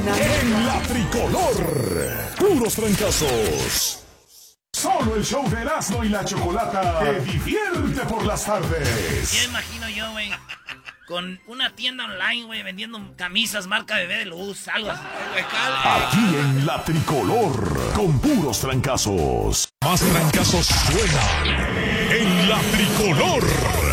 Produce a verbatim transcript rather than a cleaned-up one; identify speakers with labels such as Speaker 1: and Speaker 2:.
Speaker 1: En la tricolor, puros trancazos. Solo el show de Erasmo y la Chocolata te divierte por las tardes.
Speaker 2: Ya imagino yo, güey, con una tienda online, güey, vendiendo camisas marca Bebé de Luz, algo así.
Speaker 1: Aquí en la tricolor, con puros trancazos. Más trancazos suenan en la tricolor.